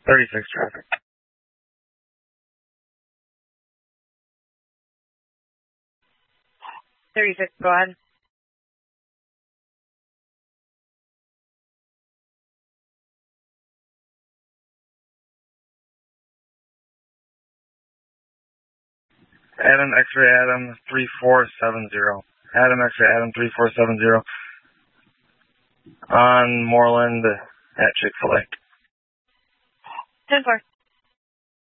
36 traffic. 36, go ahead. Adam, X-ray Adam 3470. Adam, X-ray Adam 3470. On Moreland at Chick-fil-A. 10-4.